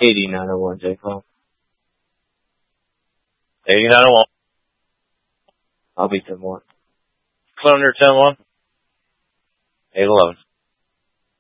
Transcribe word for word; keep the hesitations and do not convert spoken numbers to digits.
eighty-nine oh one, J-Call. eighty-nine oh one. I'll be ten one. Clear under ten one. eight eleven.